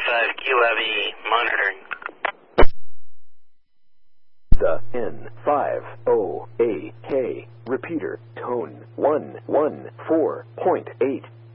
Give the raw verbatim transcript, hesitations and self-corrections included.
five Q L E monitoring. The N five O A K repeater tone one one four point eight.